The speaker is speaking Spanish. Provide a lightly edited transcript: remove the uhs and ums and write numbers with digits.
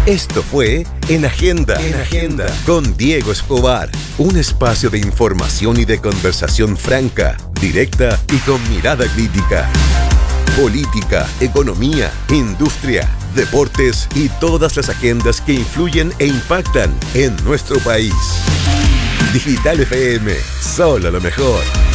Esto fue En Agenda, con Diego Escobar, un espacio de información y de conversación franca, directa y con mirada crítica. Política, economía, industria, deportes y todas las agendas que influyen e impactan en nuestro país. Digital FM, solo lo mejor.